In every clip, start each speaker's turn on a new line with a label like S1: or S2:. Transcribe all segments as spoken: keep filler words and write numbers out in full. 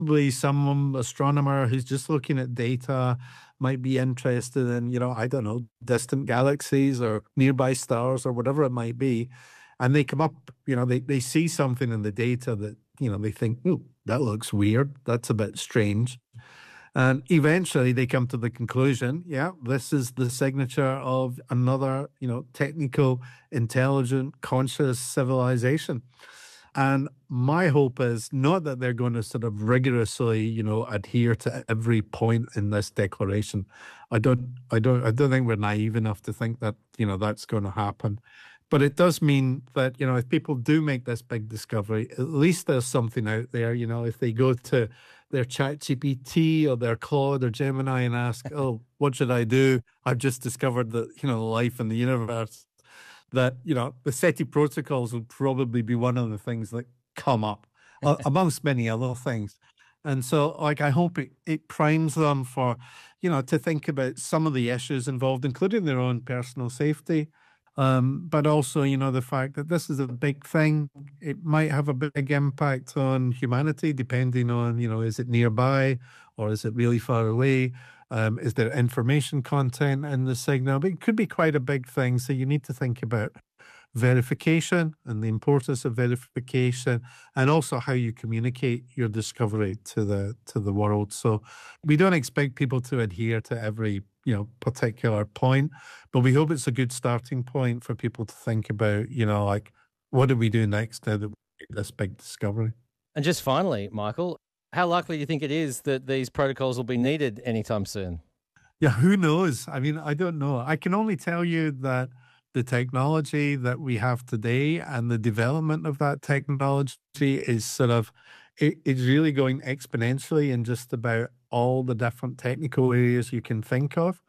S1: some astronomer who's just looking at data might be interested in, you know, I don't know, distant galaxies or nearby stars or whatever it might be. And they come up, you know, they, they see something in the data that, you know, they think, oh, that looks weird. That's a bit strange. And eventually they come to the conclusion, yeah, this is the signature of another, you know, technical, intelligent, conscious civilization. And my hope is not that they're going to sort of rigorously, you know, adhere to every point in this declaration. I don't, I don't, I don't think we're naive enough to think that, you know, that's going to happen. But it does mean that, you know, if people do make this big discovery, at least there's something out there. You know, if they go to their ChatGPT or their Claude or Gemini and ask, oh, what should I do? I've just discovered that, you know, life in the universe. That, you know, the SETI protocols will probably be one of the things that come up, uh, amongst many other things. And so, like, I hope it, it primes them for, you know, to think about some of the issues involved, including their own personal safety, um, but also, you know, the fact that this is a big thing. It might have a big impact on humanity, depending on, you know, is it nearby or is it really far away? Um, is there information content in the signal? But it could be quite a big thing. So you need to think about verification and the importance of verification, and also how you communicate your discovery to the to the world. So we don't expect people to adhere to every, you know, particular point, but we hope it's a good starting point for people to think about, you know, like, what do we do next now that we make this big discovery?
S2: And just finally, Michael, how likely do you think it is that these protocols will be needed anytime soon?
S1: Yeah, who knows? I mean, I don't know. I can only tell you that the technology that we have today and the development of that technology is sort of, it, it's really going exponentially in just about all the different technical areas you can think of.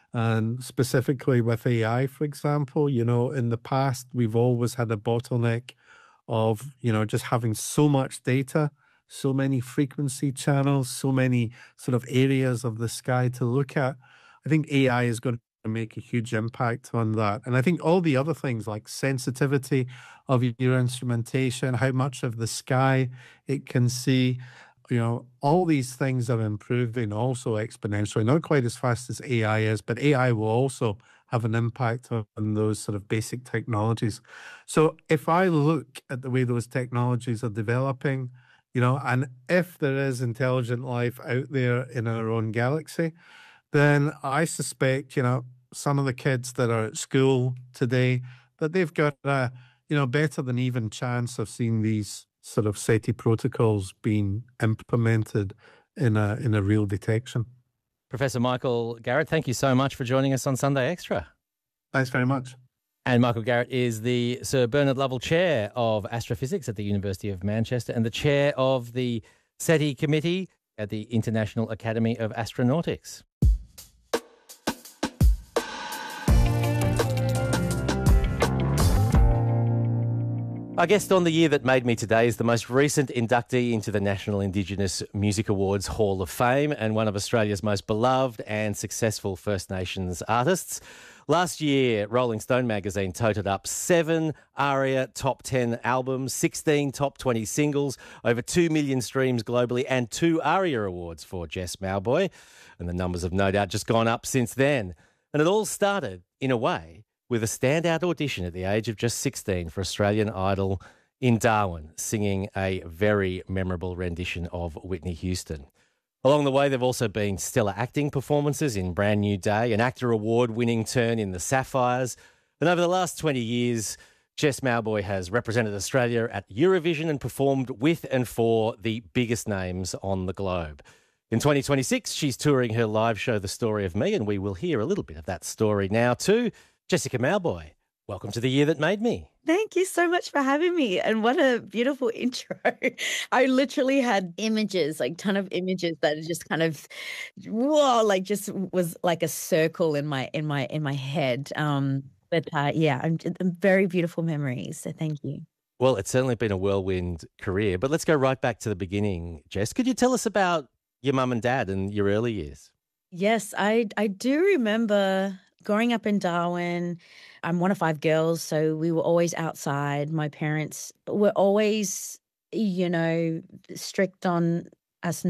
S1: And specifically with A I, for example, you know, in the past, we've always had a bottleneck of, you know, just having so much data, so many frequency channels, so many sort of areas of the sky to look at. I think A I is going to make a huge impact on that. And I think all the other things like sensitivity of your instrumentation, how much of the sky it can see, you know, all these things are improving also exponentially, not quite as fast as A I is, but A I will also have an impact on those sort of basic technologies. So if I look at the way those technologies are developing, you know, and if there is intelligent life out there in our own galaxy, then I suspect, you know, some of the kids that are at school today, that they've got a, you know, better than even chance of seeing these sort of SETI protocols being implemented in a in a real detection.
S2: Professor Michael Garrett, thank you so much for joining us on Sunday Extra.
S1: Thanks very much.
S2: And Michael Garrett is the Sir Bernard Lovell Chair of Astrophysics at the University of Manchester and the Chair of the SETI Committee at the International Academy of Astronautics. Our guest on The Year That Made Me today is the most recent inductee into the National Indigenous Music Awards Hall of Fame and one of Australia's most beloved and successful First Nations artists. Last year, Rolling Stone magazine toted up seven ARIA top ten albums, sixteen top twenty singles, over two million streams globally, and two ARIA awards for Jess Mauboy. And the numbers have no doubt just gone up since then. And it all started, in a way, with a standout audition at the age of just sixteen for Australian Idol in Darwin, singing a very memorable rendition of Whitney Houston. Along the way, there have also been stellar acting performances in Brand New Day, an actor award-winning turn in The Sapphires, and over the last twenty years, Jess Mauboy has represented Australia at Eurovision and performed with and for the biggest names on the globe. In twenty twenty-six, she's touring her live show, The Story of Me, and we will hear a little bit of that story now too. Jessica Mauboy, welcome to The Year That Made Me.
S3: Thank you so much for having me. And what a beautiful intro. I literally had images, like ton of images that just kind of, whoa, like just was like a circle in my in my in my head. Um, but uh, yeah, I'm, I'm very beautiful memories. So thank you.
S2: Well, it's certainly been a whirlwind career, but let's go right back to the beginning. Jess, could you tell us about your mum and dad and your early years?
S3: Yes, I I do remember growing up in Darwin. I'm one of five girls, so we were always outside. My parents were always, you know, strict on us